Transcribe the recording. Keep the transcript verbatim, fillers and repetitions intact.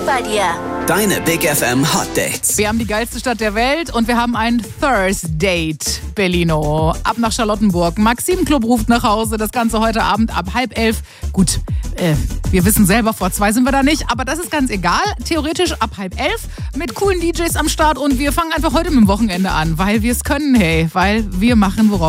bei dir. Deine Big F M Hot Dates. Wir haben die geilste Stadt der Welt und wir haben ein Thursday, Berlino. Ab nach Charlottenburg. Maxim Club ruft nach Hause. Das Ganze heute Abend ab halb elf. Gut, äh, wir wissen selber, vor zwei sind wir da nicht. Aber das ist ganz egal. Theoretisch ab halb elf mit coolen D Js am Start. Und wir fangen einfach heute mit dem Wochenende an, weil wir es können, hey. Weil wir machen, worauf